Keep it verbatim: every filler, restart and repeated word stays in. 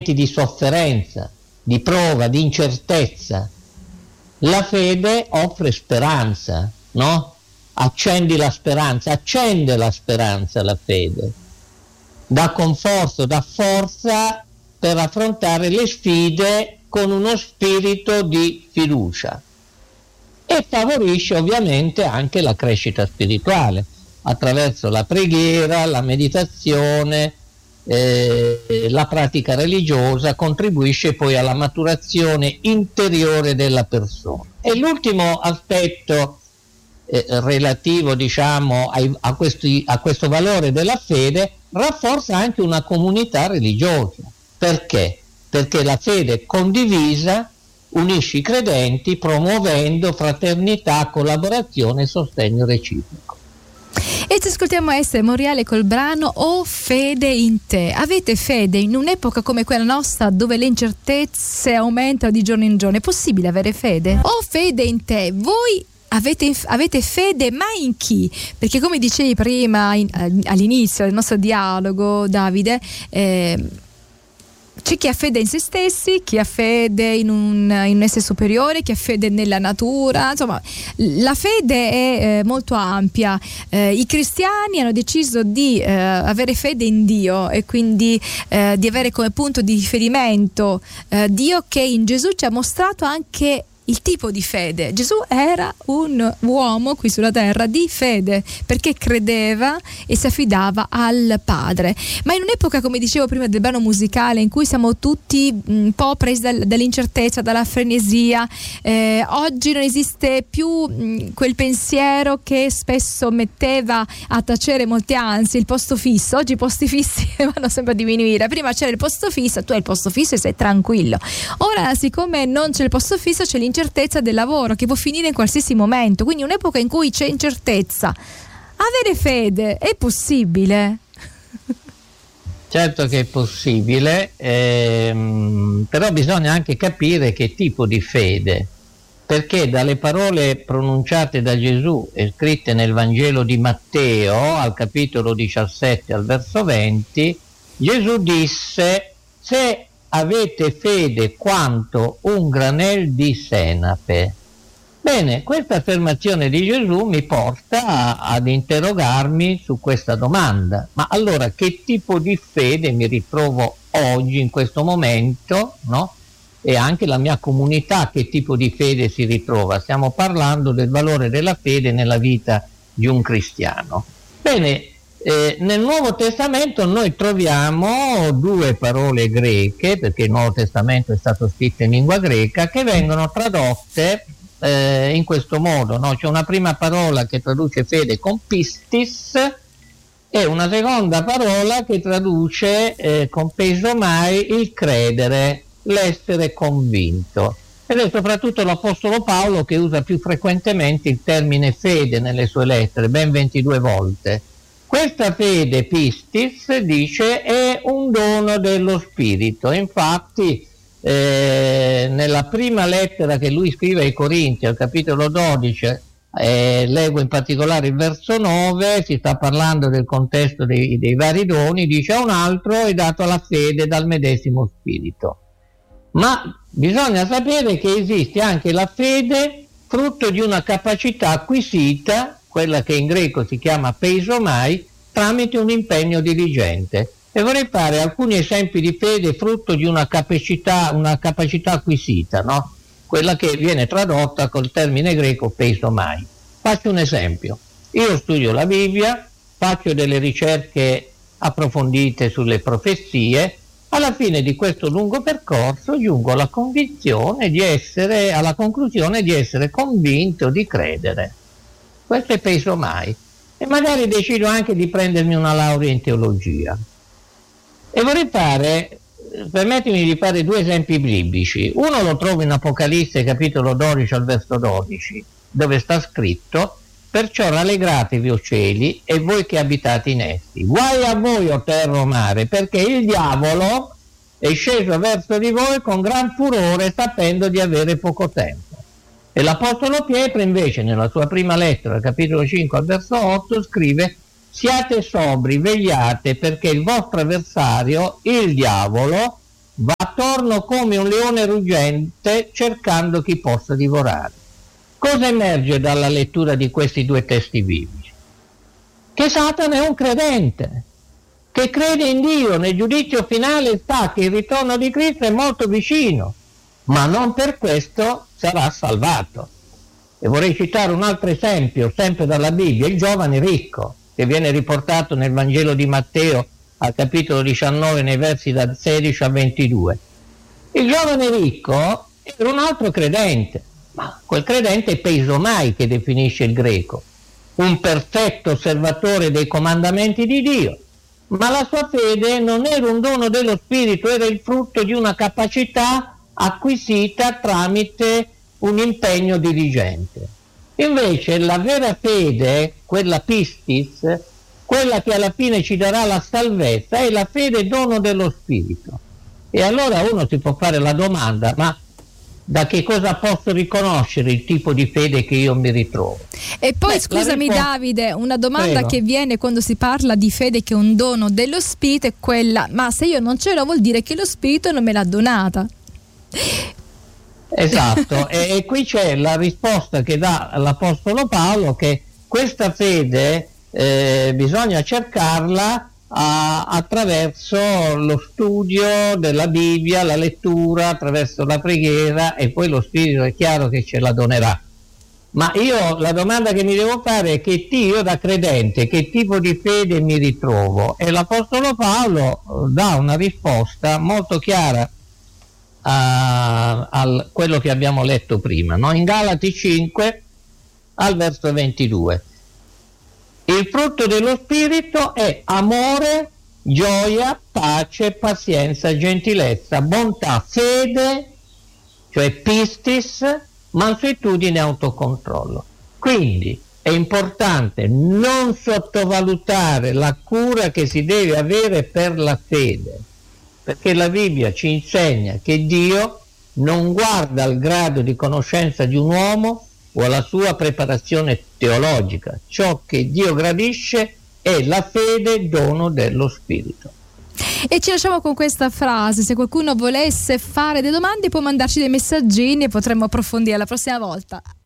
momenti di sofferenza, di prova, di incertezza. La fede offre speranza, no? Accendi la speranza, accende la speranza la fede, dà conforto, dà forza per affrontare le sfide con uno spirito di fiducia e favorisce ovviamente anche la crescita spirituale attraverso la preghiera, la meditazione, eh, la pratica religiosa, contribuisce poi alla maturazione interiore della persona. E l'ultimo aspetto eh, relativo, diciamo, ai, a, questi, a questo valore della fede, rafforza anche una comunità religiosa. Perché? Perché la fede condivisa unisce i credenti promuovendo fraternità, collaborazione e sostegno reciproco. E ci ascoltiamo essere Monreale col brano "Ho fede in te". Avete fede in un'epoca come quella nostra dove le incertezze aumentano di giorno in giorno? È possibile avere fede? Ho fede in te. Voi Avete, avete fede, ma in chi? Perché come dicevi prima in, all'inizio del nostro dialogo, Davide, eh, c'è chi ha fede in se stessi, chi ha fede in un, in un essere superiore, chi ha fede nella natura. Insomma, la fede è eh, molto ampia. Eh, I cristiani hanno deciso di eh, avere fede in Dio e quindi eh, di avere come punto di riferimento eh, Dio, che in Gesù ci ha mostrato anche il tipo di fede. Gesù era un uomo qui sulla terra di fede, perché credeva e si affidava al Padre. Ma in un'epoca, come dicevo prima del brano musicale, in cui siamo tutti un po' presi dal, dall'incertezza, dalla frenesia, eh, oggi non esiste più mh, quel pensiero che spesso metteva a tacere molte ansie, il posto fisso. Oggi i posti fissi vanno sempre a diminuire. Prima c'era il posto fisso, tu hai il posto fisso e sei tranquillo. Ora, siccome non c'è il posto fisso, c'è l'incertezza incertezza del lavoro che può finire in qualsiasi momento, quindi un'epoca in cui c'è incertezza. Avere fede è possibile? Certo che è possibile, ehm, però bisogna anche capire che tipo di fede, perché dalle parole pronunciate da Gesù e scritte nel Vangelo di Matteo al capitolo diciassette al verso venti, Gesù disse: se avete fede quanto un granel di senape. Bene, questa affermazione di Gesù mi porta a, ad interrogarmi su questa domanda. Ma allora che tipo di fede mi ritrovo oggi, in questo momento, no? E anche la mia comunità che tipo di fede si ritrova? Stiamo parlando del valore della fede nella vita di un cristiano. Bene, Eh, nel Nuovo Testamento noi troviamo due parole greche, perché il Nuovo Testamento è stato scritto in lingua greca, che vengono tradotte eh, in questo modo, no? C'è una prima parola che traduce fede con pistis e una seconda parola che traduce eh, con pesomai il credere, l'essere convinto. Ed è soprattutto l'Apostolo Paolo che usa più frequentemente il termine fede nelle sue lettere, ben ventidue volte. Questa fede, pistis, dice, è un dono dello Spirito. Infatti, eh, nella prima lettera che lui scrive ai Corinti, al capitolo dodici, eh, leggo in particolare il verso nove, si sta parlando del contesto dei, dei vari doni, dice: a un altro è dato la fede dal medesimo Spirito. Ma bisogna sapere che esiste anche la fede frutto di una capacità acquisita, quella che in greco si chiama peisomai, tramite un impegno diligente. E vorrei fare alcuni esempi di fede frutto di una capacità, una capacità acquisita, no? Quella che viene tradotta col termine greco peisomai. Faccio un esempio. Io studio la Bibbia, faccio delle ricerche approfondite sulle profezie. Alla fine di questo lungo percorso giungo alla convinzione di essere, alla conclusione di essere convinto di credere. Questo è peisomai. E magari decido anche di prendermi una laurea in teologia. E vorrei fare, permettimi di fare due esempi biblici. Uno lo trovo in Apocalisse capitolo dodici al verso dodici, dove sta scritto: perciò rallegratevi, o cieli, e voi che abitate in essi. Guai a voi, o terra o mare, perché il diavolo è sceso verso di voi con gran furore, sapendo di avere poco tempo. E l'Apostolo Pietro invece nella sua prima lettera, capitolo cinque al verso otto, scrive: siate sobri, vegliate, perché il vostro avversario, il diavolo, va attorno come un leone ruggente cercando chi possa divorare. Cosa emerge dalla lettura di questi due testi biblici? Che Satana è un credente, che crede in Dio, nel giudizio finale sa che il ritorno di Cristo è molto vicino, ma non per questo sarà salvato. E vorrei citare un altro esempio, sempre dalla Bibbia, il giovane ricco, che viene riportato nel Vangelo di Matteo al capitolo diciannove, nei versi da sedici a ventidue. Il giovane ricco era un altro credente, ma quel credente è peisomai, che definisce il greco, un perfetto osservatore dei comandamenti di Dio, ma la sua fede non era un dono dello Spirito, era il frutto di una capacità acquisita tramite un impegno diligente. Invece la vera fede, quella pistis, quella che alla fine ci darà la salvezza, è la fede dono dello Spirito. E allora uno si può fare la domanda, ma da che cosa posso riconoscere il tipo di fede che io mi ritrovo? E poi Beh, scusami risposta... Davide, una domanda Prego. che viene quando si parla di fede che è un dono dello Spirito è quella: ma se io non ce l'ho vuol dire che lo Spirito non me l'ha donata. Esatto, e, e qui c'è la risposta che dà l'Apostolo Paolo, che questa fede eh, bisogna cercarla a, attraverso lo studio della Bibbia, la lettura, attraverso la preghiera, e poi lo Spirito è chiaro che ce la donerà. Ma io la domanda che mi devo fare è: che io da credente che tipo di fede mi ritrovo? E l'Apostolo Paolo dà una risposta molto chiara a, a quello che abbiamo letto prima, no? In Galati cinque al verso ventidue. Il frutto dello Spirito è amore, gioia, pace, pazienza, gentilezza, bontà, fede, cioè pistis, mansuetudine e autocontrollo. Quindi è importante non sottovalutare la cura che si deve avere per la fede, perché la Bibbia ci insegna che Dio non guarda al grado di conoscenza di un uomo o alla sua preparazione teologica. Ciò che Dio gradisce è la fede, dono dello Spirito. E ci lasciamo con questa frase: se qualcuno volesse fare delle domande può mandarci dei messaggini e potremmo approfondire la prossima volta.